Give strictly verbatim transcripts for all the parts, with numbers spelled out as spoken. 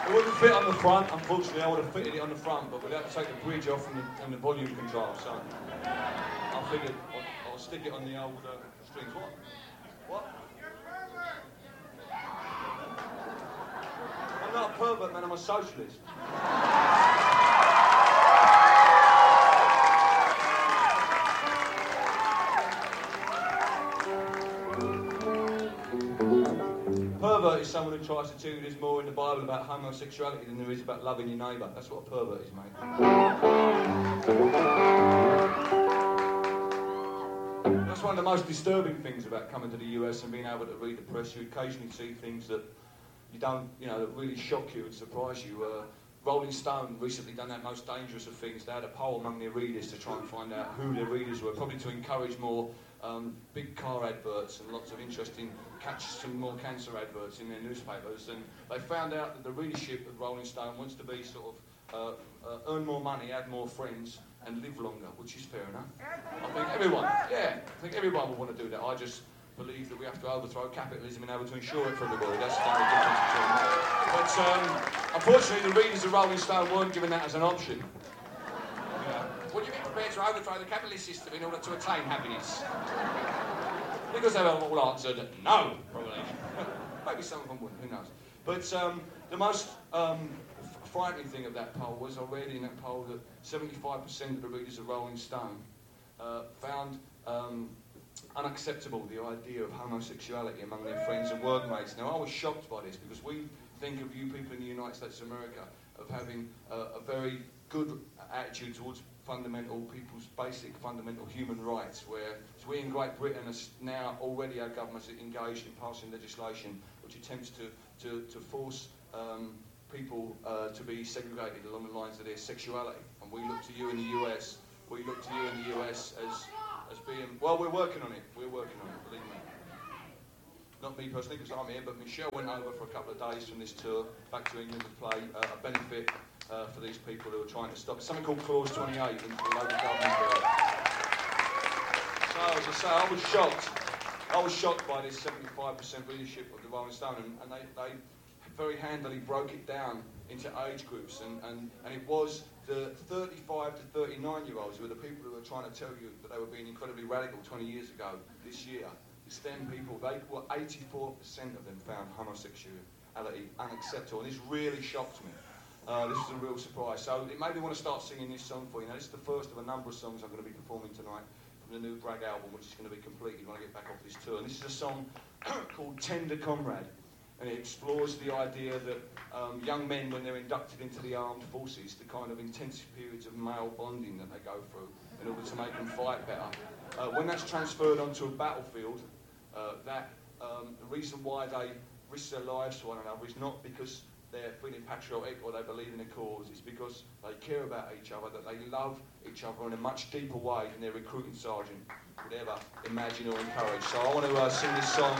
It wouldn't fit on the front, unfortunately. I would have fitted it on the front, but we'd have to take the bridge off and the, and the volume control. So I figured I'll, I'll stick it on the old uh, strings. What? What? I'm not a pervert, man. I'm a socialist. Pervert is someone who tries to tell you there's more in the Bible about homosexuality than there is about loving your neighbour. That's what a pervert is, mate. That's one of the most disturbing things about coming to the U S and being able to read the press. You occasionally see things that you don't, you know, that really shock you and surprise you. Uh, Rolling Stone recently done that most dangerous of things. They had a poll among their readers to try and find out who their readers were, probably to encourage more um, big car adverts and lots of interesting, catch some more cancer adverts in their newspapers. And they found out that the readership of Rolling Stone wants to be sort of uh, uh, earn more money, add more friends, and live longer, which is fair enough. I think everyone, yeah, I think everyone will want to do that. I just believe that we have to overthrow capitalism in order to ensure it for everybody. That's the only difference between that. But um, unfortunately, the readers of Rolling Stone weren't given that as an option. Yeah. Would you be prepared to overthrow the capitalist system in order to attain happiness? Because they were all answered no, probably. Maybe some of them wouldn't, who knows. But um, the most um, frightening thing of that poll was I read in that poll that seventy-five percent of the readers of Rolling Stone uh, found um, unacceptable the idea of homosexuality among their friends and workmates. Now, I was shocked by this because we think of you people in the United States of America of having uh, a very good attitude towards fundamental people's basic fundamental human rights, where so we in Great Britain are now already our government is engaged in passing legislation which attempts to, to, to force um, people uh, to be segregated along the lines of their sexuality. And we look to you in the U S, we look to you in the U S as as being, well, we're working on it, we're working on it, believe me. Not me personally, because I'm here, but Michelle went over for a couple of days from this tour back to England to play uh, a benefit uh, for these people who are trying to stop. It's something called Clause twenty-eight in the local government bill. So, as I say, I was shocked. I was shocked by this seventy-five percent readership of the Rolling Stone, and, and they, they very handily broke it down into age groups, and, and, and it was the thirty-five to thirty-nine year olds who were the people who were trying to tell you that they were being incredibly radical twenty years ago. This year, it's them people, they were eighty-four percent of them found homosexuality unacceptable, and this really shocked me. Uh, this is a real surprise. So it made me want to start singing this song for you. Now, this is the first of a number of songs I'm going to be performing tonight from the new Bragg album, which is going to be completed when I get back off this tour. And this is a song called Tender Comrade. And it explores the idea that um, young men, when they're inducted into the armed forces, the kind of intensive periods of male bonding that they go through in order to make them fight better. Uh, when that's transferred onto a battlefield, uh, that um, the reason why they risk their lives to one another is not because they're feeling patriotic or they believe in a cause. It's because they care about each other, that they love each other in a much deeper way than their recruiting sergeant could ever imagine or encourage. So I want to uh, sing this song.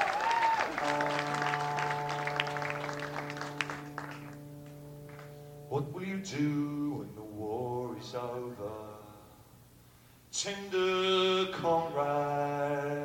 What will you do when the war is over? Tender comrade,